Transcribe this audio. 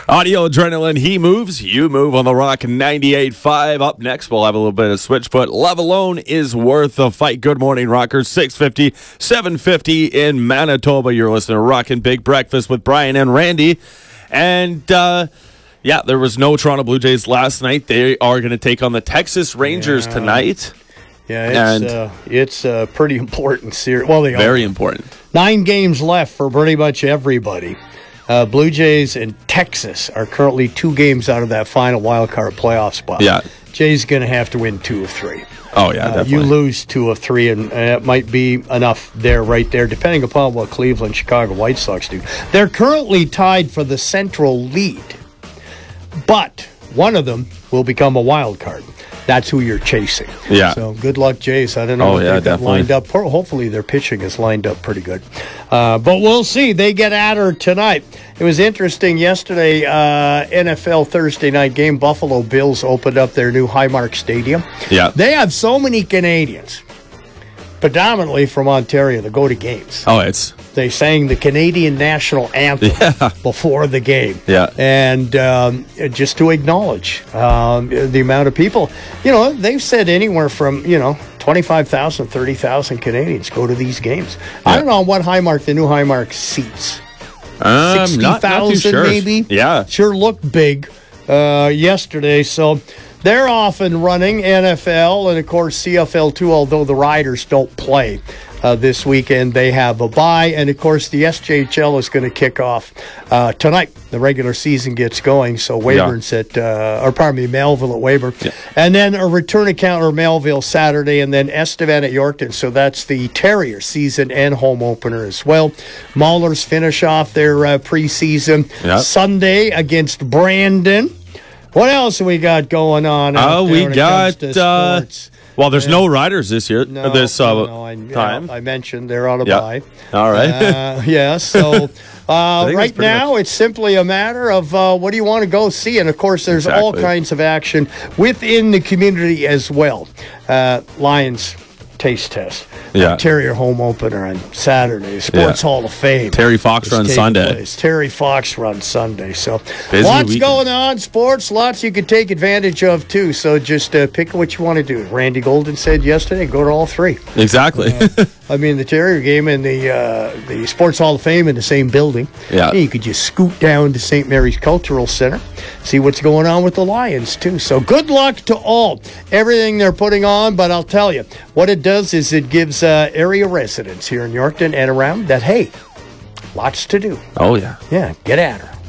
Audio Adrenaline, he moves, you move on the Rock 98.5. Up next, we'll have a little bit of Switchfoot. Love Alone is worth a fight. Good morning, Rockers. 650, 750 in Manitoba. You're listening to Rockin' Big Breakfast with Brian and Randy. And, there was no Toronto Blue Jays last night. They are going to take on the Texas Rangers tonight. Yeah, it's a pretty important series. Well, they very important. 9 games left for pretty much everybody. Blue Jays and Texas are currently 2 games out of that final wild card playoff spot. Yeah. Jays going to have to win 2 of 3. Oh, yeah, definitely. You lose 2 of 3, and it might be enough there, right there, depending upon what Cleveland, Chicago White Sox do. They're currently tied for the Central lead, but one of them will become a wild card. That's who you're chasing. Yeah. So good luck, Jays. I don't know if they've got lined up. Hopefully their pitching is lined up pretty good. But we'll see. They get at her tonight. It was interesting yesterday, NFL Thursday night game. Buffalo Bills opened up their new Highmark Stadium. Yeah. They have so many Canadians, predominantly from Ontario, that go to games. Oh, They sang the Canadian national anthem before the game. Yeah. And just to acknowledge the amount of people. You know, they've said anywhere from, 25,000, 30,000 Canadians go to these games. Yeah. I don't know what the new Highmark seats. 60,000 sure. maybe? Yeah. Sure looked big yesterday. So they're off and running, NFL, and, of course, CFL too, although the Riders don't play. This weekend they have a bye, and of course the SJHL is going to kick off tonight. The regular season gets going, so Melville at Weyburn, and then a return encounter Melville Saturday, and then Estevan at Yorkton. So that's the Terrier season and home opener as well. Maulers finish off their preseason Sunday against Brandon. What else have we got going on? We got sports? Well, there's no Riders this year. I mentioned they're on a bye. All right. So right now it's simply a matter of what do you want to go see? And, of course, there's all kinds of action within the community as well. Lions taste test. Terrier home opener on Saturday. Sports Hall of Fame. Terry Fox runs Sunday. Terry Fox runs Sunday. So lots going on. Sports, lots you could take advantage of too. So just pick what you want to do. Randy Golden said yesterday, go to all 3. Exactly. The Terrier game and the Sports Hall of Fame in the same building. Yeah. You could just scoot down to St. Mary's Cultural Center, see what's going on with the Lions too. So good luck to all. Everything they're putting on, but I'll tell you, what it does is it gives area residents here in Yorkton and around that, hey, lots to do. Oh, yeah. Yeah, get at her.